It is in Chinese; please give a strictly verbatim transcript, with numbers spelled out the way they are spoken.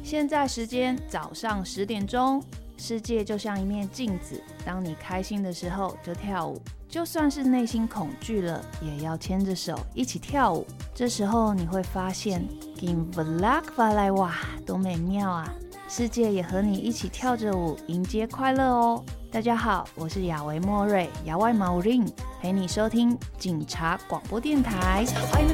现在时间早上十点钟，世界就像一面镜子，当你开心的时候就跳舞，就算是内心恐惧了，也要牵着手一起跳舞。这时候你会发现 Kim Vlog 发来哇，多美妙啊！世界也和你一起跳着舞，迎接快乐哦。大家好，我是亚维莫瑞，亚外毛 ring， 陪你收听警察广播电台。